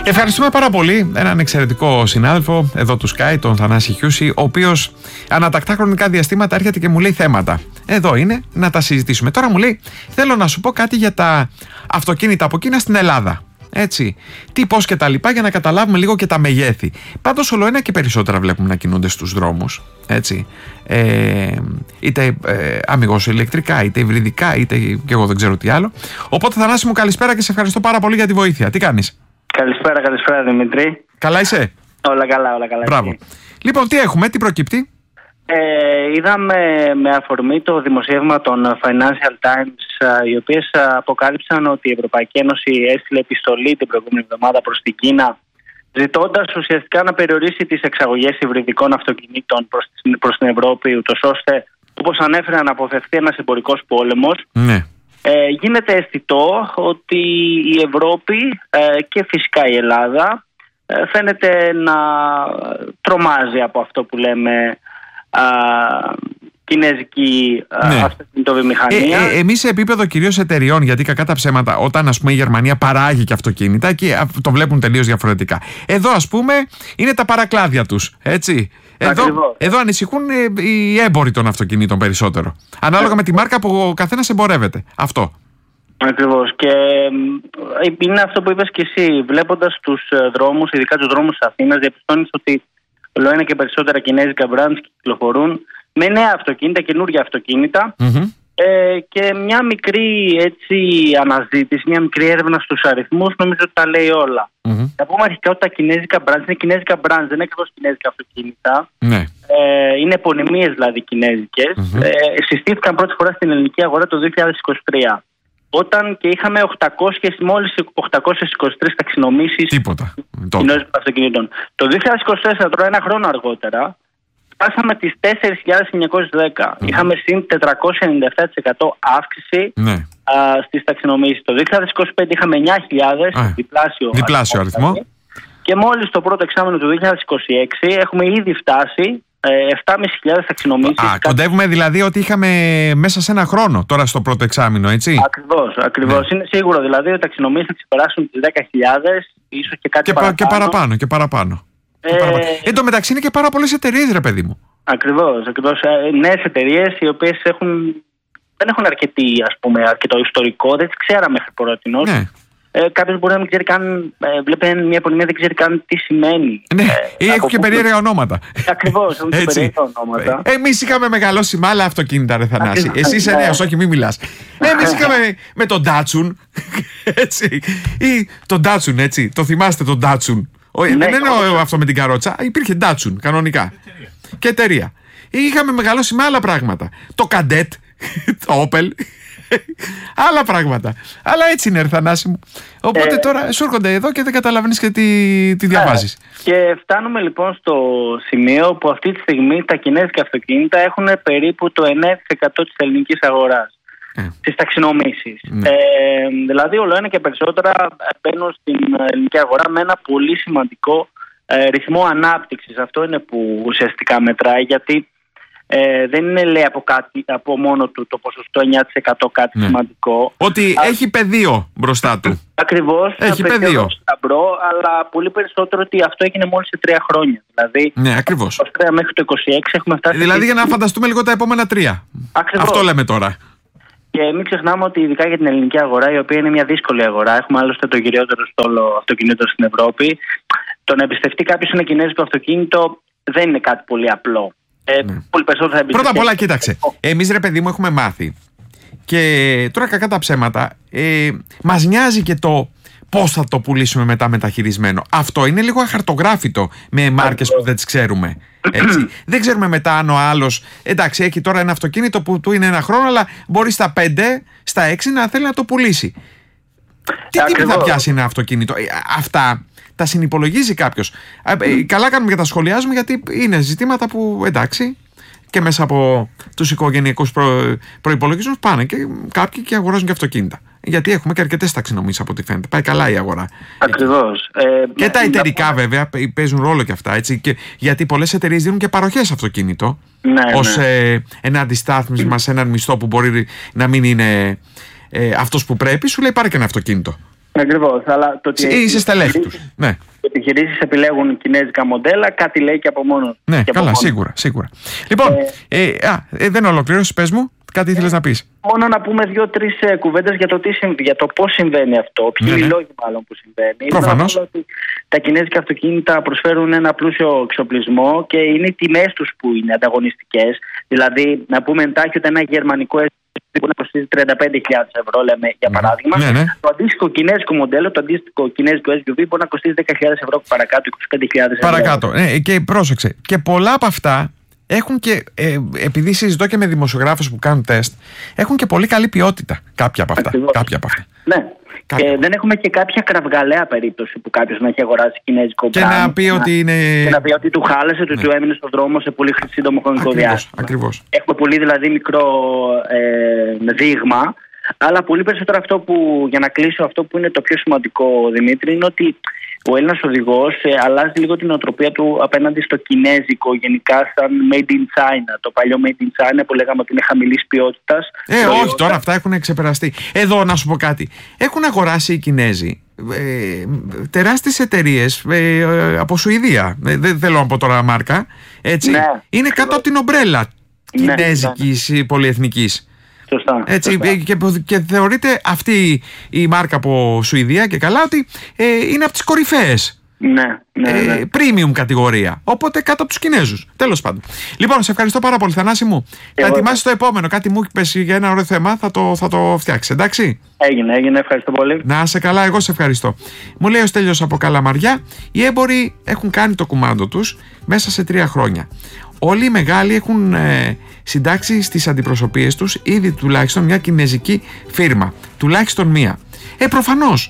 Ευχαριστούμε πάρα πολύ έναν εξαιρετικό συνάδελφο εδώ του Sky, τον Θανάση Χιούση, ο οποίος ανατακτά χρονικά διαστήματα έρχεται και μου λέει θέματα. Εδώ είναι να τα συζητήσουμε. Τώρα μου λέει, θέλω να σου πω κάτι για τα αυτοκίνητα από Κίνα στην Ελλάδα. Έτσι. Τι, πώς και τα λοιπά, για να καταλάβουμε λίγο και τα μεγέθη. Πάντως, όλο ένα και περισσότερα βλέπουμε να κινούνται στους δρόμους. Έτσι. Είτε αμιγώς ηλεκτρικά, είτε υβριδικά, είτε και εγώ δεν ξέρω τι άλλο. Οπότε, Θανάση μου, καλησπέρα και σε ευχαριστώ πάρα πολύ για τη βοήθεια. Τι κάνεις? Καλησπέρα Δημήτρη. Καλά είσαι? Όλα καλά. Μπράβο. Λοιπόν, τι έχουμε, τι προκύπτει? Είδαμε με αφορμή το δημοσίευμα των Financial Times, οι οποίες αποκάλυψαν ότι η Ευρωπαϊκή Ένωση έστειλε επιστολή την προηγούμενη εβδομάδα προς την Κίνα, ζητώντας ουσιαστικά να περιορίσει τις εξαγωγές υβριδικών αυτοκινήτων προς την Ευρώπη, ούτως ώστε, όπως ανέφερε, να αποφευθεί ένας εμπορικός πόλεμος. Ναι. Γίνεται αισθητό ότι η Ευρώπη και φυσικά η Ελλάδα φαίνεται να τρομάζει από αυτό που λέμε κινέζικη αυτοκινητοβιομηχανία. Εμείς σε επίπεδο κυρίως εταιριών, γιατί κακά τα ψέματα, όταν ας πούμε η Γερμανία παράγει και αυτοκίνητα και το βλέπουν τελείως διαφορετικά. Εδώ ας πούμε είναι τα παρακλάδια τους, έτσι. Εδώ ανησυχούν οι έμποροι των αυτοκινήτων περισσότερο. Ανάλογα με τη μάρκα που ο καθένας εμπορεύεται. Αυτό. Ακριβώς. Και είναι αυτό που είπες και εσύ. Βλέποντας τους δρόμους, ειδικά τους δρόμους της Αθήνας, διαπιστώνεις ότι όλο ένα και περισσότερα κινέζικα brands κυκλοφορούν με νέα αυτοκίνητα, καινούργια αυτοκίνητα. Και μια μικρή αναζήτηση, μια μικρή έρευνα στους αριθμούς, νομίζω ότι τα λέει όλα. Θα πούμε αρχικά ότι τα κινέζικα brands είναι κινέζικα brands, δεν είναι ακριβώς κινέζικα αυτοκίνητα. Είναι επωνυμίες δηλαδή κινέζικες. Συστήθηκαν πρώτη φορά στην ελληνική αγορά το 2023. Όταν και είχαμε μόλις 823 ταξινομήσεις κινέζικων αυτοκινήτων. Το 2024, τώρα ένα χρόνο αργότερα, φτάσαμε τις 4.910. Είχαμε συν 497% αύξηση στις ταξινομήσεις. Το 2025 είχαμε 9.000, διπλάσιο αριθμό. Και μόλις το πρώτο εξάμηνο του 2026 έχουμε ήδη φτάσει 7.500 ταξινομήσεις. Κοντεύουμε δηλαδή ότι είχαμε μέσα σε ένα χρόνο τώρα στο πρώτο εξάμηνο, έτσι. Ακριβώς. Είναι σίγουρο δηλαδή ότι οι ταξινομήσεις θα ξεπεράσουν τις 10.000, ίσως και κάτι παραπάνω. Και παραπάνω. Εν τω μεταξύ είναι και πάρα πολλές εταιρείες, ρε παιδί μου. Ακριβώς. Νέες εταιρείες οι οποίες δεν έχουν αρκετό ιστορικό, δεν τις ξέραμε μέχρι πρότινος. Κάποιος μπορεί να μην ξέρει καν, βλέπει μια επωνυμία, δεν ξέρει καν τι σημαίνει. Ή έχουν και περίεργα ονόματα. Ακριβώς, έχουν και περίεργα ονόματα. Εμείς είχαμε μεγαλώσει με άλλα αυτοκίνητα, ρε Θανάση. Εσύ είσαι νέος, όχι, μην μιλάς. Εμείς είχαμε με τον Datsun. Έτσι. Ή τον Datsun, έτσι. Το θυμάστε τον Datsun? Δεν εννοώ αυτό με την καρότσα. Υπήρχε Datsun, κανονικά. Και εταιρεία. Είχαμε μεγαλώσει με άλλα πράγματα. Το Cadet, το Opel. Άλλα πράγματα. Αλλά έτσι είναι, Θανάση μου. Οπότε τώρα σου έρχονται εδώ και δεν καταλαβαίνεις και τι διαβάζεις. Και φτάνουμε λοιπόν στο σημείο που αυτή τη στιγμή τα κινέζικα αυτοκίνητα έχουν περίπου το 9% της ελληνικής αγοράς. Στις ταξινομήσεις. Δηλαδή όλο ένα και περισσότερα μπαίνουν στην ελληνική αγορά με ένα πολύ σημαντικό ρυθμό ανάπτυξης. Αυτό είναι που ουσιαστικά μετράει, γιατί δεν είναι, λέει, από μόνο του το ποσοστό 9% κάτι σημαντικό. Ότι έχει πεδίο μπροστά του. Ακριβώς. Έχει πεδίο. Αλλά πολύ περισσότερο ότι αυτό έγινε μόλις σε 3 χρόνια. Δηλαδή, ακριβώς. Από το 23 μέχρι το 26 έχουμε φτάσει. Δηλαδή, για να φανταστούμε λίγο τα επόμενα 3. Ακριβώς. Αυτό λέμε τώρα. Και μην ξεχνάμε ότι ειδικά για την ελληνική αγορά, η οποία είναι μια δύσκολη αγορά, έχουμε άλλωστε το κυριότερο στόλο αυτοκινήτων στην Ευρώπη. Το να εμπιστευτεί κάποιος ένα κινέζικο αυτοκίνητο δεν είναι κάτι πολύ απλό. Πολύ περισσότερο θα εμπιστευτεί. Πρώτα απ' όλα, κοίταξε. Εμείς, ρε παιδί μου, έχουμε μάθει. Και τώρα κακά τα ψέματα, μας νοιάζει και το πώς θα το πουλήσουμε μετά μεταχειρισμένο. Αυτό είναι λίγο αχαρτογράφητο με μάρκες που δεν τις ξέρουμε. Έτσι. Δεν ξέρουμε μετά αν ο άλλος, εντάξει, έχει τώρα ένα αυτοκίνητο που του είναι 1 χρόνο, αλλά μπορεί στα 5, στα 6 να θέλει να το πουλήσει. Τι τύπη θα πιάσει ένα αυτοκίνητο? Αυτά τα συνυπολογίζει κάποιος. Καλά κάνουμε και τα σχολιάζουμε, γιατί είναι ζητήματα που, εντάξει, και μέσα από τους οικογενειακούς προϋπολογισμούς πάνε και κάποιοι και αγοράζουν και αυτοκίνητα. Γιατί έχουμε και αρκετές ταξινομήσεις από ό,τι φαίνεται. Πάει καλά η αγορά. Ακριβώς. Και τα εταιρικά βέβαια παίζουν ρόλο και αυτά. Έτσι, και γιατί πολλές εταιρείες δίνουν και παροχές αυτοκίνητο. Ως ένα αντιστάθμισμα σε έναν μισθό που μπορεί να μην είναι αυτός που πρέπει. Σου λέει πάρε και ένα αυτοκίνητο. Ακριβώς. Αλλά το ότι είσαι στελέχη τους. Ναι. Οι επιχειρήσεις επιλέγουν κινέζικα μοντέλα, κάτι λέει και από μόνο. Ναι, καλά, σίγουρα. Λοιπόν, δεν ολοκλήρωσες, πες μου, κάτι ήθελες να πεις. Μόνο να πούμε 2-3 κουβέντες για το πώς συμβαίνει αυτό, ποιοι είναι οι λόγοι μάλλον που συμβαίνει. Προφανώς. Ότι τα κινέζικα αυτοκίνητα προσφέρουν ένα πλούσιο εξοπλισμό και είναι οι τιμές τους που είναι ανταγωνιστικές. Δηλαδή, να πούμε εντάχει ότι ένα γερμανικό που να κοστίζει 35.000 ευρώ, λέμε για παράδειγμα. Το αντίστοιχο κινέζικο μοντέλο, το αντίστοιχο κινέζικο SUV μπορεί να κοστίζει 10.000 ευρώ παρακάτω, 25.000 ευρώ. Παρακάτω. Και πρόσεξε. Και πολλά από αυτά έχουν και, επειδή συζητώ και με δημοσιογράφους που κάνουν τεστ, έχουν και πολύ καλή ποιότητα κάποια από αυτά. Ναι. Και δεν έχουμε και κάποια κραυγαλαία περίπτωση που κάποιος να έχει αγοράσει κινέζικο και να πει ότι είναι. Και να πει ότι του χάλασε, του έμεινε στον δρόμο σε πολύ σύντομο χρονικό διάστημα. Ακριβώς. Έχουμε πολύ δηλαδή μικρό δείγμα. Αλλά πολύ περισσότερο αυτό που, για να κλείσω, αυτό που είναι το πιο σημαντικό, Δημήτρη, είναι ότι ο Έλληνας οδηγός αλλάζει λίγο την οτροπία του απέναντι στο κινέζικο, γενικά σαν made in China. Το παλιό made in China που λέγαμε ότι είναι χαμηλής ποιότητας. Όχι, τώρα αυτά έχουν ξεπεραστεί. Εδώ να σου πω κάτι. Έχουν αγοράσει οι Κινέζοι τεράστιες εταιρείες από Σουηδία. Δεν θέλω να πω τώρα μάρκα. Έτσι. Ναι, είναι κάτω από την ομπρέλα κινέζικης πολυεθνικής. Σωστά. Έτσι, και θεωρείται αυτή η μάρκα από Σουηδία και καλά ότι είναι από τις κορυφαίες. Ναι. Premium κατηγορία. Οπότε κάτω από τους Κινέζους. Τέλος πάντων. Λοιπόν, σε ευχαριστώ πάρα πολύ, Θανάση μου. Θα ετοιμάσεις το επόμενο. Κάτι μου είπες για ένα ωραίο θέμα. Θα το φτιάξεις, εντάξει. Έγινε. Ευχαριστώ πολύ. Να είσαι καλά, εγώ σε ευχαριστώ. Μου λέει ο Στέλιος από Καλαμαριά, οι έμποροι έχουν κάνει το κουμάντο τους μέσα σε 3 χρόνια. Όλοι οι μεγάλοι έχουν συντάξει στις αντιπροσωπείες τους ήδη τουλάχιστον μια κινέζικη φίρμα. Τουλάχιστον μία. Προφανώς.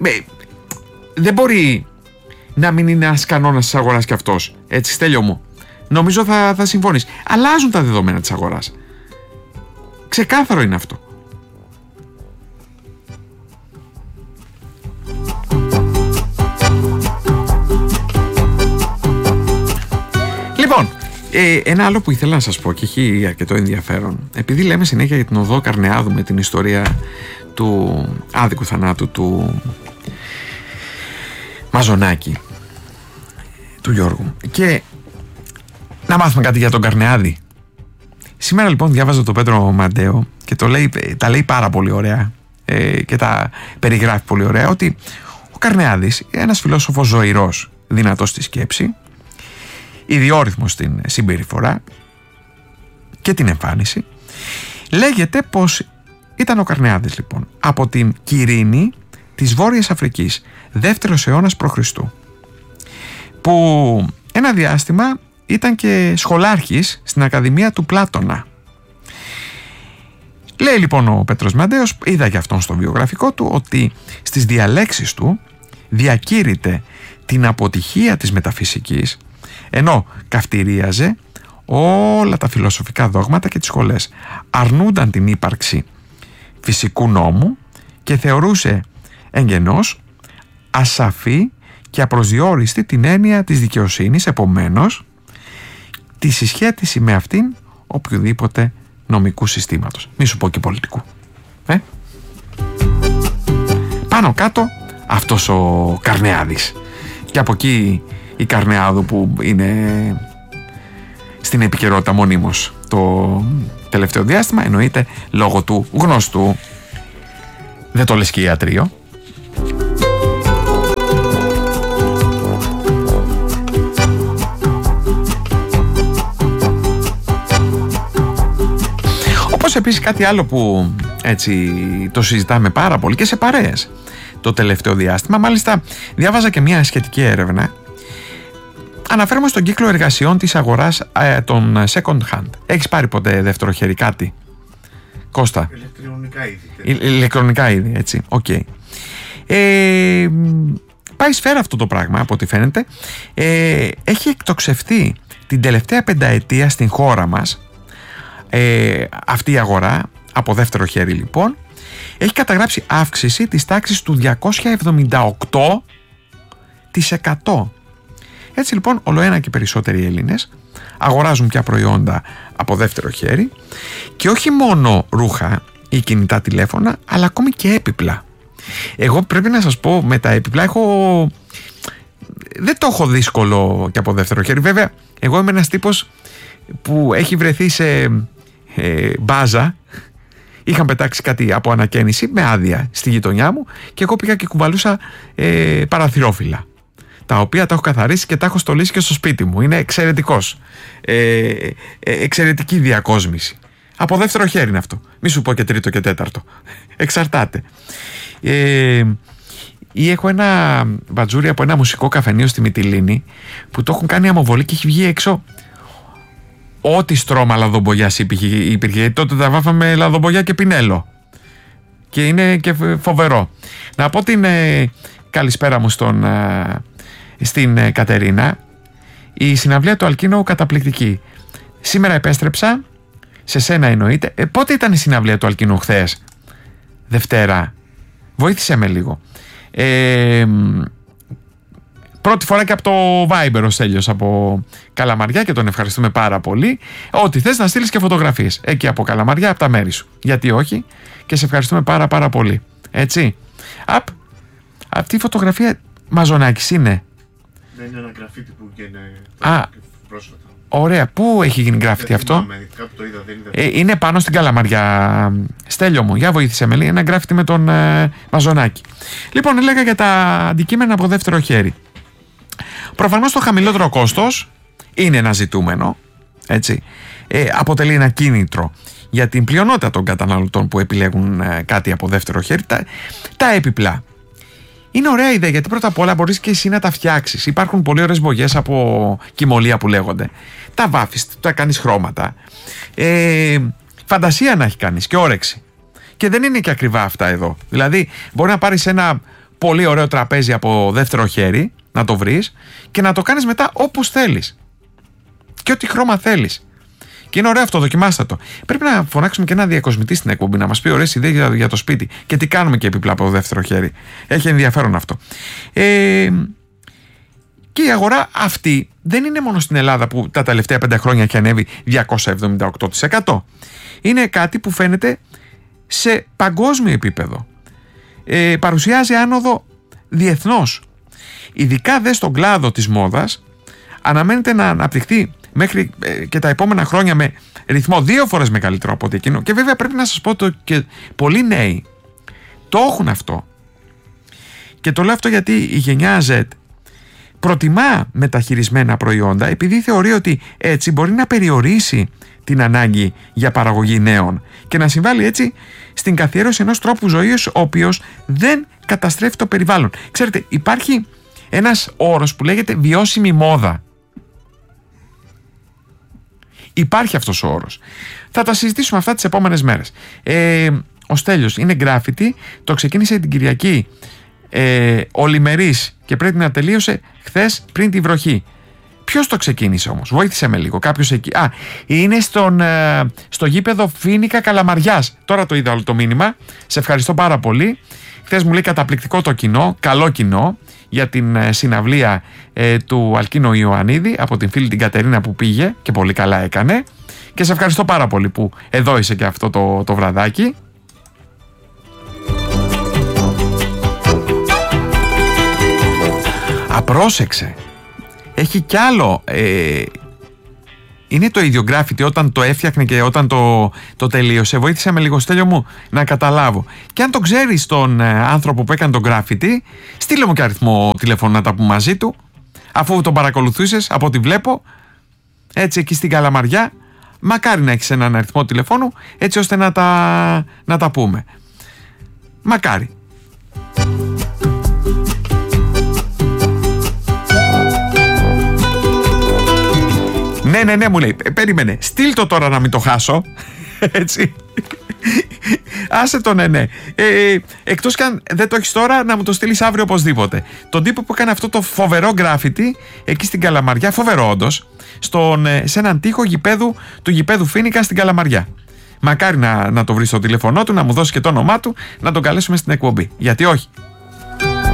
Δεν μπορεί να μην είναι ένας κανόνας της αγοράς κι αυτός. Έτσι, Στέλιο μου. Νομίζω θα συμφωνείς. Αλλάζουν τα δεδομένα της αγοράς. Ξεκάθαρο είναι αυτό. Λοιπόν, ένα άλλο που ήθελα να σας πω και έχει αρκετό ενδιαφέρον, επειδή λέμε συνέχεια για την οδό Καρνεάδου με την ιστορία του άδικου θανάτου του Μαζονάκη, του Γιώργου, και να μάθουμε κάτι για τον Καρνεάδη. Σήμερα λοιπόν διάβαζα τον Πέτρο Μαντέο και τα λέει πάρα πολύ ωραία και τα περιγράφει πολύ ωραία, ότι ο Καρνεάδης είναι ένας φιλόσοφος ζωηρός, δυνατός στη σκέψη, ιδιόρυθμος στην συμπεριφορά και την εμφάνιση. Λέγεται πως ήταν ο Καρνεάδης λοιπόν από την Κυρίνη της Βόρειας Αφρικής, 2ος αιώνας π.Χ., που ένα διάστημα ήταν και σχολάρχης στην Ακαδημία του Πλάτωνα. Λέει λοιπόν ο Πέτρος Μαντέος, είδα και αυτόν στο βιογραφικό του, ότι στις διαλέξεις του διακήρυτε την αποτυχία της μεταφυσικής, ενώ καυτηρίαζε όλα τα φιλοσοφικά δόγματα και τις σχολές. Αρνούνταν την ύπαρξη φυσικού νόμου και θεωρούσε εγγενώς ασαφή και απροσδιόριστη την έννοια της δικαιοσύνης, επομένως τη συσχέτιση με αυτήν οποιοδήποτε νομικού συστήματος. Μη σου πω και πολιτικού. Πάνω κάτω αυτός ο Καρνεάδης. Και από εκεί η Καρνεάδου που είναι στην επικαιρότητα μονίμως το τελευταίο διάστημα, εννοείται λόγω του γνωστού, δεν το λες και ιατρείο, όπως επίσης κάτι άλλο που έτσι το συζητάμε πάρα πολύ και σε παρέες το τελευταίο διάστημα. Μάλιστα διάβαζα και μια σχετική έρευνα. Αναφέρομαι στον κύκλο εργασιών της αγοράς των second hand. Έχεις πάρει ποτέ δεύτερο χέρι κάτι, Κώστα? Ηλεκτρονικά είδη, έτσι. Okay. Πάει σφαίρα αυτό το πράγμα από ό,τι φαίνεται. Έχει εκτοξευθεί την τελευταία 5 ετία στην χώρα μας αυτή η αγορά από δεύτερο χέρι λοιπόν. Έχει καταγράψει αύξηση της τάξης του 278%. Έτσι λοιπόν ολοένα και περισσότεροι Έλληνες αγοράζουν πια προϊόντα από δεύτερο χέρι και όχι μόνο ρούχα ή κινητά τηλέφωνα, αλλά ακόμη και έπιπλα. Εγώ πρέπει να σας πω, με τα έπιπλα δεν το έχω δύσκολο και από δεύτερο χέρι. Βέβαια, εγώ είμαι ένας τύπος που έχει βρεθεί σε μπάζα. Είχαν πετάξει κάτι από ανακαίνιση με άδεια στη γειτονιά μου και εγώ πήγα και κουβαλούσα παραθυρόφυλλα, τα οποία τα έχω καθαρίσει και τα έχω στολίσει και στο σπίτι μου. Είναι εξαιρετικός. Εξαιρετική διακόσμηση. Από δεύτερο χέρι είναι αυτό. Μη σου πω και τρίτο και τέταρτο. Εξαρτάται. Ή έχω ένα μπατζούρι από ένα μουσικό καφενείο στη Μυτιλήνη που το έχουν κάνει αμοβολή και έχει βγει έξω ό,τι στρώμα λαδομπογιάς υπήρχε. Γιατί τότε τα βάφαμε λαδομπογιά και πινέλο. Και είναι και φοβερό. Να πω την καλησπέρα μου στην Κατερίνα. Η συναυλία του Αλκίνο καταπληκτική. Σήμερα επέστρεψα. Σε σένα εννοείται. Πότε ήταν η συναυλία του Αλκίνου χθες? Δευτέρα. Βοήθησε με λίγο. Πρώτη φορά και από το Viber ο Στέλιος από Καλαμαριά και τον ευχαριστούμε πάρα πολύ. Ό,τι θες να στείλεις και φωτογραφίες εκεί από Καλαμαριά, από τα μέρη σου. Γιατί όχι, και σε ευχαριστούμε πάρα πολύ. Έτσι. Αυτή η φωτογραφία Μαζονάκης είναι? Δεν είναι ένα γραφίτι που βγαίνει πρόσφατα. Ωραία. Πού έχει γίνει γράφιτι αυτό? Κάπου το είδα, είναι πάνω στην Καλαμαριά. Στέλιο μου, για βοήθησε με, λέει, ένα γράφιτι με τον Μαζονάκη. Λοιπόν, έλεγα για τα αντικείμενα από δεύτερο χέρι. Προφανώς το χαμηλότερο κόστος είναι ένα ζητούμενο, έτσι. Αποτελεί ένα κίνητρο για την πλειονότητα των καταναλωτών που επιλέγουν κάτι από δεύτερο χέρι. Τα έπιπλα είναι ωραία ιδέα, γιατί πρώτα απ' όλα μπορείς και εσύ να τα φτιάξεις. Υπάρχουν πολύ ωραίες μπογιές από κυμολία που λέγονται. Τα βάφεις, τα κάνεις χρώματα. Φαντασία να έχει κάνεις και όρεξη. Και δεν είναι και ακριβά αυτά εδώ. Δηλαδή, μπορεί να πάρεις ένα πολύ ωραίο τραπέζι από δεύτερο χέρι, να το βρεις και να το κάνεις μετά όπως θέλεις. Και ό,τι χρώμα θέλεις. Και είναι ωραίο αυτό, δοκιμάστε το. Πρέπει να φωνάξουμε και ένα διακοσμητή στην εκπομπή να μας πει ωραίες ιδέες για το σπίτι. Και τι κάνουμε και επιπλά από δεύτερο χέρι. Έχει ενδιαφέρον αυτό. Και η αγορά αυτή δεν είναι μόνο στην Ελλάδα που τα τελευταία 5 χρόνια έχει ανέβει 278%. Είναι κάτι που φαίνεται σε παγκόσμιο επίπεδο. Παρουσιάζει άνοδο διεθνώς. Ειδικά δε στον κλάδο της μόδας αναμένεται να αναπτυχθεί μέχρι και τα επόμενα χρόνια με ρυθμό 2 φορές μεγαλύτερο από ό,τι εκείνο. Και βέβαια πρέπει να σας πω και πολλοί νέοι το έχουν αυτό. Και το λέω αυτό γιατί η γενιά Z προτιμά μεταχειρισμένα προϊόντα, επειδή θεωρεί ότι έτσι μπορεί να περιορίσει την ανάγκη για παραγωγή νέων και να συμβάλλει έτσι στην καθιέρωση ενός τρόπου ζωής ο οποίος δεν καταστρέφει το περιβάλλον. Ξέρετε, υπάρχει ένας όρος που λέγεται βιώσιμη μόδα. Υπάρχει αυτός ο όρος. Θα τα συζητήσουμε αυτά τις επόμενες μέρες. Ο Στέλιος είναι γκράφιτι, το ξεκίνησε την Κυριακή ολημερής και πρέπει να τελείωσε χθες πριν τη βροχή. Ποιος το ξεκίνησε όμως? Βοήθησε με λίγο. Κάποιος εκεί. Είναι στο γήπεδο Φοίνικα Καλαμαριάς. Τώρα το είδα όλο το μήνυμα. Σε ευχαριστώ πάρα πολύ. Χθες μου λέει καταπληκτικό το κοινό, καλό κοινό, για την συναυλία του Αλκίνο Ιωαννίδη, από την φίλη την Κατερίνα που πήγε και πολύ καλά έκανε. Και σε ευχαριστώ πάρα πολύ που εδώ είσαι και αυτό το βραδάκι. Απρόσεξε. Έχει κι άλλο. Είναι το ίδιο γκράφιτι όταν το έφτιαχνε και όταν το τελείωσε. Βοήθησε με λίγο, Στέλιο μου, να καταλάβω. Και αν το ξέρεις τον άνθρωπο που έκανε το γκράφιτι, στείλε μου και αριθμό τηλεφώνου να τα πούμε μαζί του, αφού τον παρακολουθούσες από ό,τι βλέπω, έτσι εκεί στην Καλαμαριά. Μακάρι να έχεις έναν αριθμό τηλεφώνου, έτσι ώστε να τα πούμε. Μακάρι. Ναι, μου λέει, περίμενε, στείλ το τώρα να μην το χάσω. Έτσι. Άσε το ναι. Εκτός και αν δεν το έχεις τώρα, να μου το στείλεις αύριο οπωσδήποτε. Τον τύπο που έκανε αυτό το φοβερό γκράφιτι εκεί στην Καλαμαριά, φοβερό όντως, σε έναν τοίχο του γηπέδου Φοίνικα στην Καλαμαριά. Μακάρι να το βρει στο τηλέφωνό του, να μου δώσει και το όνομά του, να τον καλέσουμε στην εκπομπή. Γιατί όχι.